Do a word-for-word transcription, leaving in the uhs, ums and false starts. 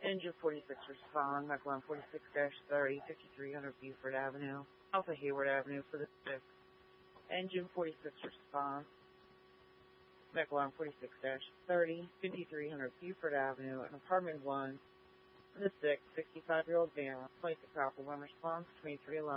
Engine forty-six respond, Mequon forty-six thirty, fifty-three hundred Buford Avenue, Alpha Hayward Avenue for the six. Engine forty-six respond, Mequon forty-six thirty, fifty-three hundred Buford Avenue, and Apartment one for the six, sixty-five-year-old male, twenty-six Alpha one response, twenty-three eleven.